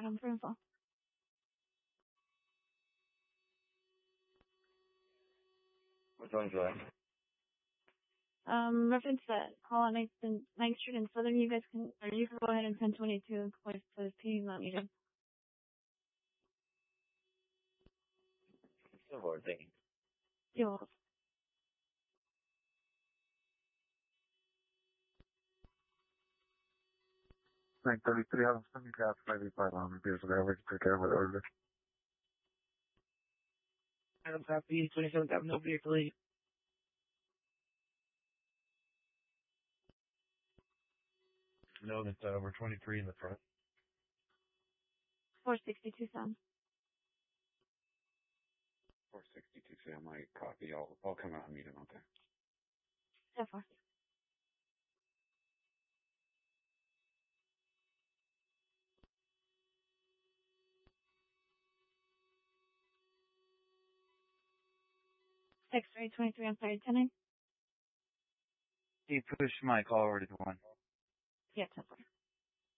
him for info. Which one's that? Reference that call on 9th Street in Southern, you can go ahead and 1022 for the P not needed. Silver thing. You're welcome. 933, I'm sending gas 95 on vehicle average, take care of it earlier. Adam copy, 27th Avenue, vehicle 8. No, that's over 23 in the front. 462 Sam. 462 Sam, I copy. I'll come out and meet him out there. So far. X-ray 23, I'm sorry, 10. He pushed my call over to 1. Yeah, 10 4.